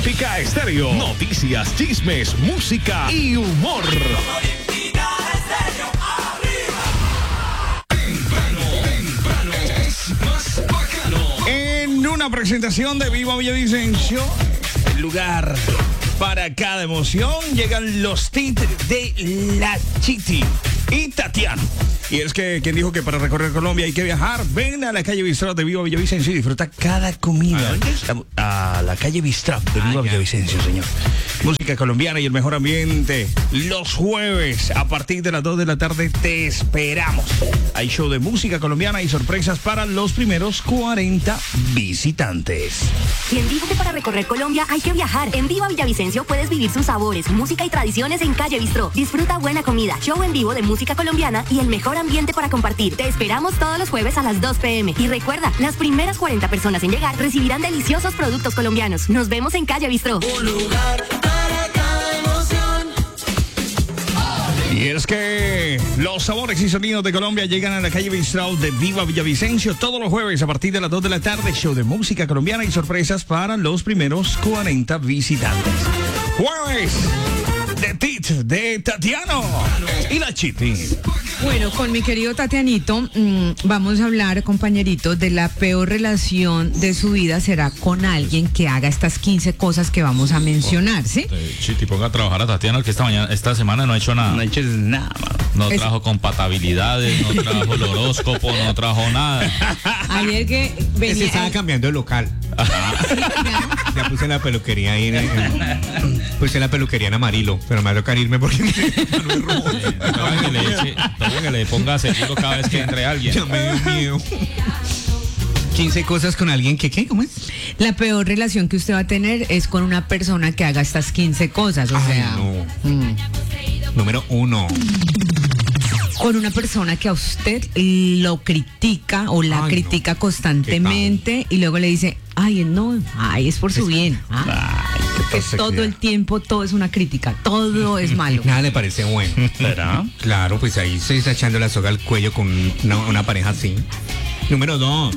Magnífica Estéreo. Noticias, chismes, música y humor. En una presentación de Viva Villavicencio, el lugar para cada emoción, llegan los titres de La Chiti y Tatiano. Y es que quien dijo que para recorrer Colombia hay que viajar, ven a la calle Bistrot de Viva Villavicencio y disfruta cada comida. A la calle Bistrot de Viva Villavicencio, señor. Música colombiana y el mejor ambiente. Los jueves a partir de las 2 de la tarde te esperamos. Hay show de música colombiana y sorpresas para los primeros 40 visitantes. Quien dijo que para recorrer Colombia hay que viajar. En Viva Villavicencio puedes vivir sus sabores, música y tradiciones en calle Bistrot. Disfruta buena comida, show en vivo de música colombiana y el mejor ambiente para compartir. Te esperamos todos los jueves a las 2 p.m. Y recuerda, las primeras 40 personas en llegar recibirán deliciosos productos colombianos. Nos vemos en calle Bistrot. Un lugar para cada emoción. Y es que los sabores y sonidos de Colombia llegan a la calle Bistrot de Viva Villavicencio todos los jueves a partir de las 2 de la tarde. Show de música colombiana y sorpresas para los primeros 40 visitantes. Jueves de Tit, de Tatiano y La Chiti. Bueno, con mi querido Tatianito, vamos a hablar, compañerito, de la peor relación de su vida será con alguien que haga estas 15 cosas que vamos a mencionar, ¿sí? Chiti, ponga a trabajar a Tatiana, que esta semana no ha hecho nada. No ha hecho nada, No trajo compatibilidades, no trajo el horóscopo, no trajo nada. Ayer que venía... Ese estaba cambiando de local. Ya puse la peluquería ahí puse la peluquería en Amarillo, pero me va a tocar irme porque no es rojo. Que le ponga seguro cada vez que entre alguien. Ya me dio miedo. 15 cosas con alguien que, ¿qué? ¿Cómo es? La peor relación que usted va a tener es con una persona que haga estas 15 cosas, o sea... No. Número 1. Con una persona que a usted lo critica o la critica constantemente y luego le dice, ay, no, ay, es por su bien. Todo el tiempo, todo es una crítica, todo es malo. Nada le parece bueno. ¿Será? Claro, pues ahí se está echando la soga al cuello con una pareja así. Número 2.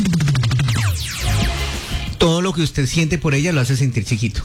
Todo lo que usted siente por ella lo hace sentir chiquito.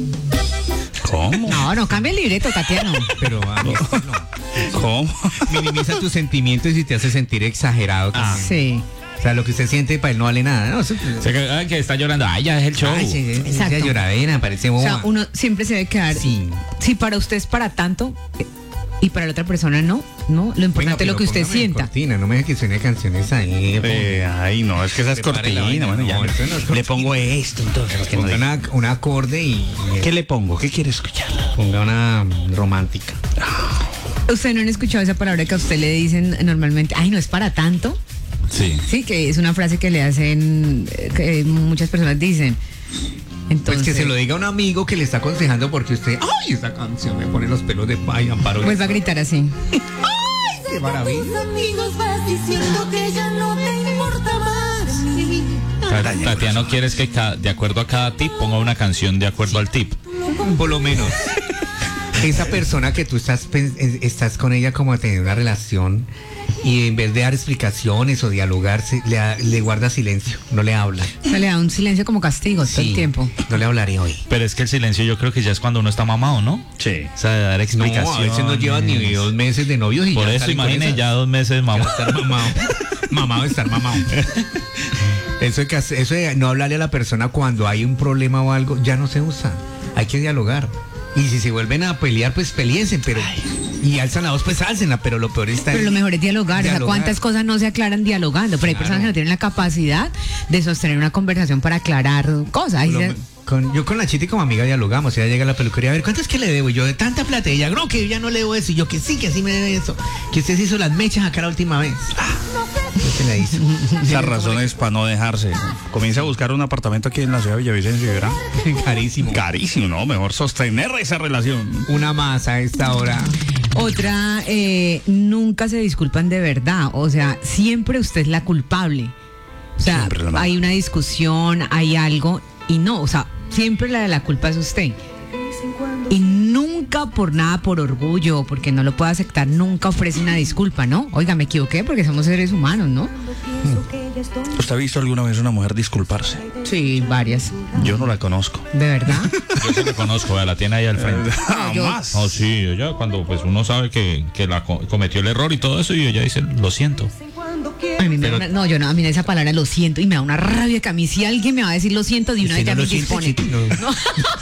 ¿Cómo? No cambia el libreto, Tatiano. Pero no. ¿Cómo? Minimiza tus sentimientos y te hace sentir exagerado. Sí. O sea, lo que usted siente para él no vale nada, ¿no? Que está llorando, ay, ya es el show. Ay, sí, Exacto. esa lloradera, parece boba. O sea, uno siempre se debe quedar. Sí. Si para usted es para tanto y para la otra persona no, lo importante es lo que usted sienta. Cortina, no me dejes que suene canciones ahí. Ay, no, es que esa es cortina. Bueno, ya le pongo esto, entonces. Que ponga un acorde y... ¿Qué le pongo? ¿Qué quiere escuchar? Ponga una romántica. ¿Usted no han escuchado esa palabra que a usted le dicen normalmente? Ay, no es para tanto. Sí. Sí, que es una frase que le hacen, que muchas personas dicen. Entonces, pues que se lo diga a un amigo que le está aconsejando porque usted, ay, esa canción me pone los pelos de paya, amparo. Pues va a gritar así. ¡Ay, qué maravilla! Tus amigos vas diciendo que ya no te importa más. Tatiano, ¿quieres que de acuerdo a cada tip ponga una canción de acuerdo al tip? Por lo menos. Esa persona que tú estás con ella como a tener una relación y en vez de dar explicaciones o dialogar, le guarda silencio, no le habla. Se le da un silencio como castigo todo el tiempo. No le hablaré hoy. Pero es que el silencio yo creo que ya es cuando uno está mamado, ¿no? Sí. O sea, de dar explicaciones. No, a veces no llevan ni 2 meses de novios y por ya eso imagine ya 2 meses mamado. Estar mamado. Mamado, estar mamado. Eso de no hablarle a la persona cuando hay un problema o algo, ya no se usa. Hay que dialogar. Y si se vuelven a pelear, pues peleense, pero... Y alzan la voz, pues álcenla, pero lo peor está... Pero lo mejor es dialogar. O sea, ¿cuántas cosas no se aclaran dialogando? Pero hay personas que no tienen la capacidad de sostener una conversación para aclarar cosas. Yo con la Chiti como amiga dialogamos. Ella llega a la peluquería, a ver, ¿cuánto es que le debo? Y yo, de tanta plata. Y ella, no, que yo ya no le debo eso. Y yo, que sí me debe eso. Que usted se hizo las mechas acá la última vez. ¿Qué le hizo? Esas razones para no dejarse. Comienza a buscar un apartamento aquí en la ciudad de Villavicencio y verá. Carísimo. Carísimo, ¿no? Mejor sostener esa relación. Una más a esta hora. Otra, nunca se disculpan de verdad. O sea, siempre usted es la culpable. O sea, hay una discusión, hay algo y no, o sea, siempre la culpa es usted. y nunca por nada, por orgullo, porque no lo puede aceptar, nunca ofrece una disculpa, ¿no? Oiga, me equivoqué porque somos seres humanos, ¿no? ¿Usted ha visto alguna vez una mujer disculparse? Sí, varias. Yo no la conozco. ¿De verdad? Yo sí la conozco, vea, la tiene ahí al frente. Jamás. Oh, sí, ella cuando pues uno sabe que cometió el error y todo eso, y ella dice, lo siento. A mí me da no, yo no, a mí esa palabra lo siento y me da una rabia que a mí si alguien me va a decir lo siento de una vez ya me dispone. No.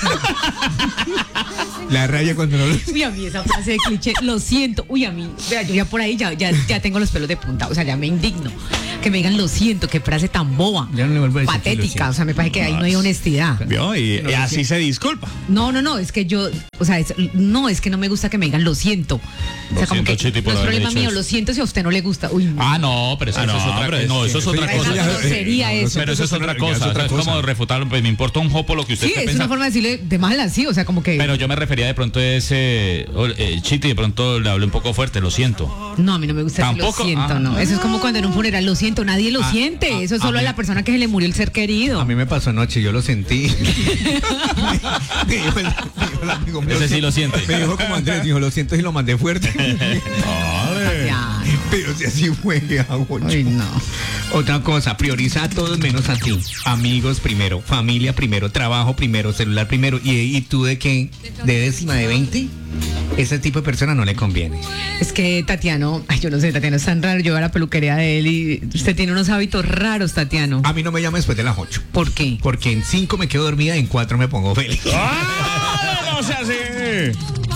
La rabia cuando no lo... Uy, a mí esa frase de cliché, lo siento. Uy, a mí, vea, yo ya por ahí ya tengo los pelos de punta, o sea, ya me indigno. Que me digan lo siento, qué frase tan boba. Ya no le vuelvo a decir patética, o sea, me parece que ahí no hay honestidad. ¿Vio? Y así se disculpa. No, es que yo, o sea, es que no me gusta que me digan lo siento. O sea, Lo como siento, que Chiti, por no es haber problema dicho mío, eso. lo siento si a usted no le gusta. Uy, no. Ah, no, pero eso es otra cosa. No, eso es otra Esa cosa. grosería eso. Pero eso es otra cosa. Es como refutar, pues me importa un jopo lo que usted Sí, esté es pensando. una forma de decirle de mala, sí, o sea, como que... Pero yo me refería de pronto a ese Chiti, de pronto le hablé un poco fuerte, lo siento. No, a mí no me gusta decir lo ¿Tampoco? siento, Ah. no. Eso es como cuando en un funeral lo siento, nadie lo siente. Eso es solo a la persona que se le murió el ser querido. A mí me pasó anoche, yo lo sentí. Me dijo el amigo mío, Ese sí lo siente. Me dijo como Andrés, dijo, lo siento y lo mandé fuerte. Ya, Pero si así fue, hago Ay, no. Otra cosa, prioriza a todos menos a ti. Amigos primero, familia primero, trabajo primero, celular primero. ¿Y tú de qué? ¿De décima de 20? Ese tipo de persona no le conviene. Es que Tatiano, ay, yo no sé, Tatiano es tan raro. Yo voy a la peluquería de él y usted tiene unos hábitos raros, Tatiano. A mí no me llama después de las 8. ¿Por qué? Porque en 5 me quedo dormida y en 4 me pongo feliz. ¡Ah! No sea así.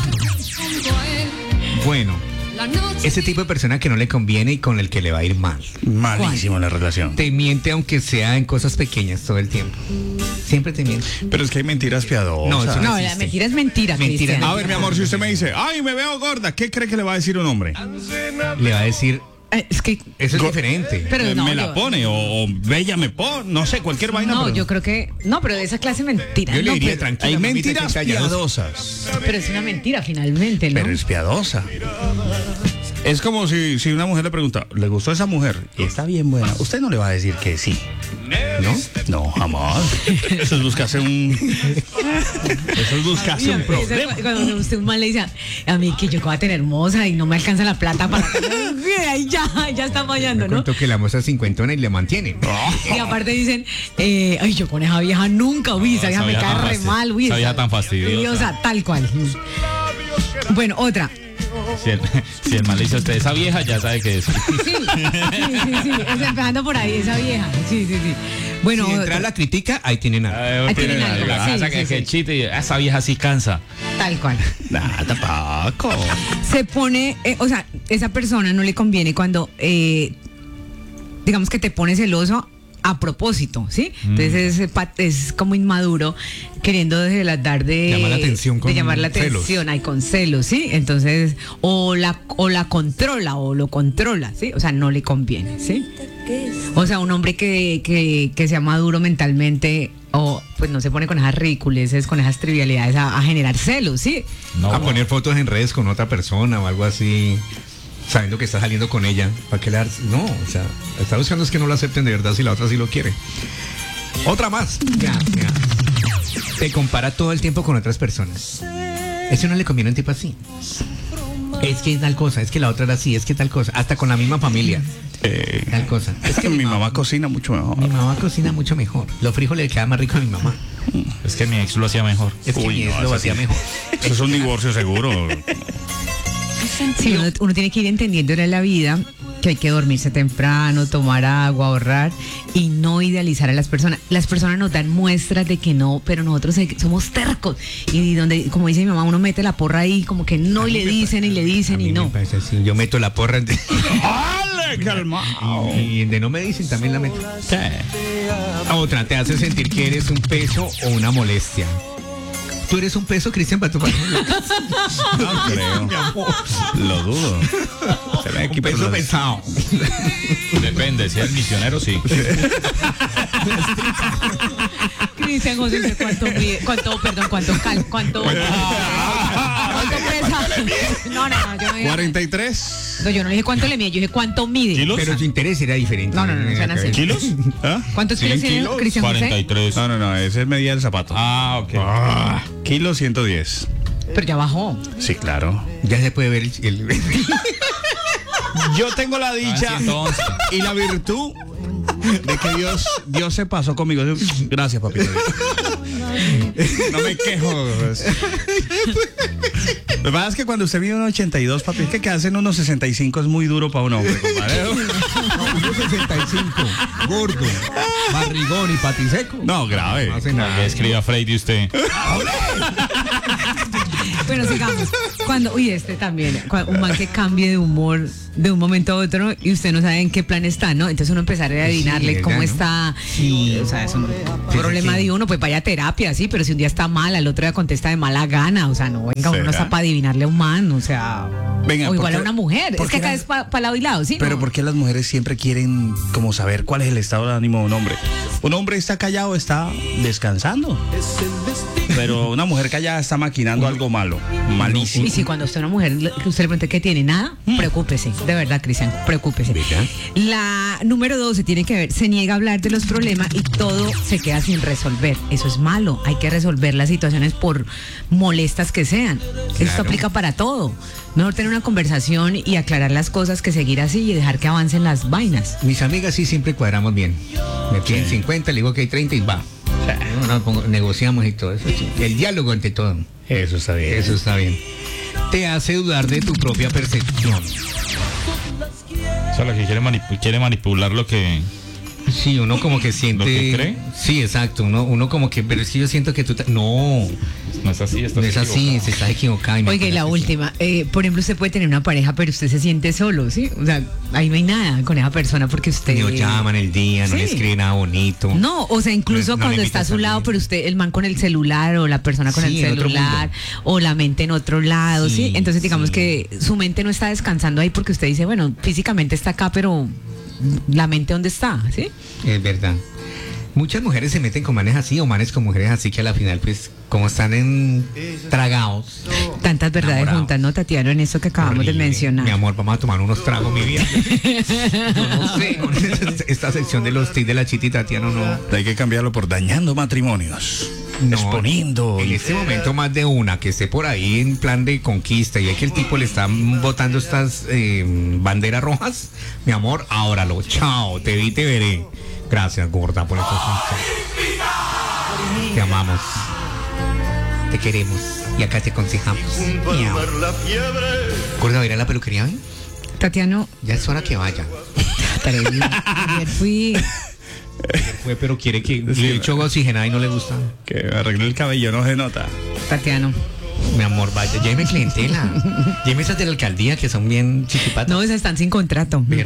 Bueno, ese tipo de persona que no le conviene y con el que le va a ir mal. Malísimo la relación. Te miente aunque sea en cosas pequeñas todo el tiempo. Siempre te miente. Pero es que hay mentiras piadosas. No, eso No, la existe. mentira es mentira, Mentira, Cristian. A ver, mi amor, si usted me dice, ay, me veo gorda, ¿qué cree que le va a decir un hombre? Le va a decir, Es que... eso es Go- diferente. Pero no, me la yo- pone, o bella me pone, no sé, cualquier vaina. No, pero yo creo que... No, pero de esa clase de mentira. Yo le no, diría pero, tranquila. hay mamita, mentiras que callados. piadosas. pero es una mentira finalmente, ¿no? Pero es piadosa. Es como si una mujer le pregunta, ¿le gustó esa mujer? Y está bien buena. Usted no le va a decir que sí. ¿No? No, jamás. Eso es buscarse un... Eso es buscarse un problema. Cuando usted un mal le dice a mí que yo voy a tener hermosa y no me alcanza la plata para... Ahí ya está fallando, Me ¿no? contó que la moza cincuentona y le mantiene. Y aparte dicen, ay, yo con esa vieja nunca, uy, esa vieja me vieja cae tan re fasti- mal, uy. esa vieja tan fastidiosa. Tal cual. Bueno, otra. Si el mal le dice a usted, esa vieja ya sabe que es. Sí, es empezando por ahí, esa vieja. Sí. Bueno, Si entra otra. la critica, ahí tienen algo. Ahí tienen algo, sí, que sí. Chiti, esa vieja sí cansa. Tal cual. Nah, tampoco. Se pone, o sea, esa persona no le conviene cuando, digamos que te pone celoso a propósito, ¿sí? Entonces es como inmaduro queriendo dar de Llamar la atención con de llamar la celos. atención, hay con celos, ¿sí? Entonces o la controla o lo controla, ¿sí? O sea, no le conviene, ¿sí? O sea, un hombre que sea maduro mentalmente o pues no se pone con esas ridiculeces, con esas trivialidades a generar celos, ¿sí? No, A poner fotos en redes con otra persona o algo así, sabiendo que está saliendo con ella. ¿Para qué le dar? No, o sea, está buscando es que no lo acepten de verdad si la otra sí lo quiere. Otra más. Ya. Te compara todo el tiempo con otras personas. Eso no le conviene a un tipo así. Es que tal cosa, es que la otra era así, es que tal cosa. Hasta con la misma familia. Tal cosa. Es que Mi mamá cocina mucho mejor. mi mamá cocina mucho mejor. Los frijoles le quedan más ricos a mi mamá. es que mi ex lo hacía mejor. Es que Uy, mi no, ex lo eso hacía sí. mejor. Eso es un divorcio seguro. Sí, uno tiene que ir entendiendo en la vida que hay que dormirse temprano, tomar agua, ahorrar y no idealizar a las personas. Las personas nos dan muestras de que no, pero nosotros somos tercos. Y donde, como dice mi mamá, uno mete la porra ahí como que no, y le dicen y le dicen A y mí no. me parece así. Yo meto la porra ¡Ale, calmao! y de no me dicen también la meto. Otra, te hace sentir que eres un peso o una molestia. ¿Tú eres un peso, Cristian, para tu pareja? No creo. Lo dudo. Se ve aquí Un peso por las- pesado. Depende, si es misionero, sí. Cristian José, ¿cuánto pesa? No, yo no dije. 43. No, yo no dije cuánto le mide, yo dije cuánto mide. ¿Kilos? Pero su interés era diferente. No, sean así. ¿Kilos? ¿Ah? ¿Cuántos kilos tiene kilos? Cristian José? 43. No, ese es medida del zapato. Ah, ok. Kilo 110. Pero ya bajó. Sí, claro. Ya se puede ver Yo tengo la dicha 111. y la virtud de que Dios se pasó conmigo. Gracias, papito. No me quejo. Lo que pasa es que cuando usted mide 1,82, papi, es que quedarse en 1,65 es muy duro para un hombre, compadre. 1,65, gordo, barrigón y patiseco. No, grave. No hace nada. Le escribe a Freddy usted. Bueno, sigamos. Un man que cambie de humor de un momento a otro y usted no sabe en qué plan está, ¿no? Entonces uno empezar a adivinarle Sí, cómo ¿verdad, está. Sí. O sea, es un problema de uno, pues vaya a terapia, sí, pero si un día está mal, al otro día contesta de mala gana. O sea, no, venga, uno no está para adivinarle a un man, o sea. Venga, o igual ¿por a qué- una mujer. por Es que qué acá las- es para lado y lado, ¿sí? Pero ¿no? ¿por qué las mujeres siempre quieren como saber cuál es el estado de ánimo de un hombre? Un hombre está callado, está descansando. Pero una mujer callada está maquinando algo malo, malísimo. Y si cuando usted es una mujer, usted le pregunta qué tiene, nada, preocúpese. De verdad, Cristian, preocúpese. ¿Verdad? La número 12 tiene que ver, se niega a hablar de los problemas y todo se queda sin resolver. Eso es malo. Hay que resolver las situaciones por molestas que sean. Esto aplica para todo. Mejor tener una conversación y aclarar las cosas que seguir así y dejar que avancen las vainas. Mis amigas sí siempre cuadramos bien. Me piden 50, le digo que hay 30 y va. Negociamos y todo eso. Sí. El diálogo ante todo. Eso está bien. Eso está bien. Te hace dudar de tu propia percepción. O sea, la que quiere manipular lo que... Sí, uno como que siente... ¿Lo que cree? Sí, exacto. Uno como que... Pero es que yo siento que tú... No, No es así, no es así. Se está equivocado. Oiga, y la última, por ejemplo, usted puede tener una pareja, pero usted se siente solo, ¿sí? O sea, ahí no hay nada con esa persona porque usted... No llaman el día, no Sí. le escriben nada bonito. No, o sea, incluso No le cuando invita está a su a lado, salir. pero usted, el man con el celular o la persona con Sí, el en otro celular mundo. o la mente en otro lado, ¿sí? Sí, Entonces digamos sí. que su mente no está descansando ahí porque usted dice, bueno, físicamente está acá, pero la mente ¿dónde está? ¿Sí? Es verdad. Muchas mujeres se meten con manes así o manes con mujeres así que a la final, pues, como están tragados. Tantas verdades Enamorado. juntas, ¿no, Tatiana? En eso que acabamos de Horrible. mencionar. Mi amor, vamos a tomar unos tragos, mi vida. Yo no sé, con esta sección de los tips de la Chiti Tatiana, no. Hay que cambiarlo por dañando matrimonios. No, Exponiendo. En este momento más de una que esté por ahí en plan de conquista y es que el tipo le está botando estas banderas rojas, mi amor, ábralo. Chao, te vi, te veré. Gracias, gorda, por estos Te amamos. Te queremos. Y acá te aconsejamos. Miau. Gorda, ¿va a ir a la peluquería hoy? Tatiana, Ya es hora que vaya. ayer fui... Fue, pero quiere que le echo oxigenada y no le gusta. Que arregle el cabello, no se nota. Tatiana. Mi amor, vaya, lléveme clientela. Lléveme esas de la alcaldía que son bien chiquipatas. No, esas están sin contrato. Mejor.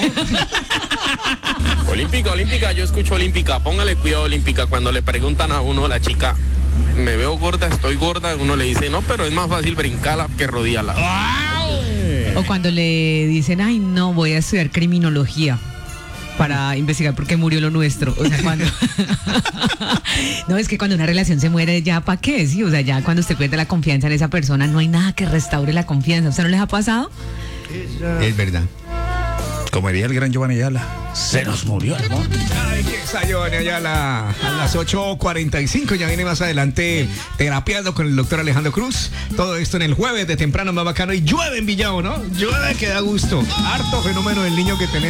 Olímpica, yo escucho Olímpica, póngale cuidado Olímpica, cuando le preguntan a uno, la chica, me veo gorda, estoy gorda, uno le dice, no, pero es más fácil brincarla que rodearla. O cuando le dicen, ay, no, voy a estudiar criminología para investigar por qué murió lo nuestro. O sea, cuando... No, es que cuando una relación se muere, ya ¿para qué? Sí, o sea, ya cuando usted pierde la confianza en esa persona, no hay nada que restaure la confianza. ¿A usted no les ha pasado? Es verdad. Como diría el gran Giovanni Ayala, se nos murió el amor. Ay, qué Giovanni Ayala. A las 8:45 ya viene más adelante terapiando con el doctor Alejandro Cruz. Todo esto en el jueves de temprano más bacano y llueve en Villao, ¿no? Llueve que da gusto. Harto fenómeno del niño que tenemos.